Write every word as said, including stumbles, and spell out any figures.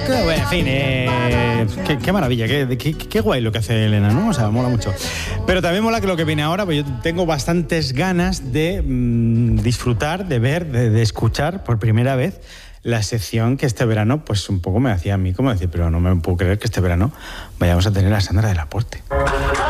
Bueno, en fin, eh, qué, qué maravilla, qué, qué, qué guay lo que hace Elena, ¿no? O sea, mola mucho. Pero también mola que lo que viene ahora, pues yo tengo bastantes ganas de mmm, disfrutar, de ver, de, de escuchar por primera vez la sección que este verano, pues un poco me hacía a mí como decir, pero no me puedo creer que este verano vayamos a tener a Sandra de la Porte.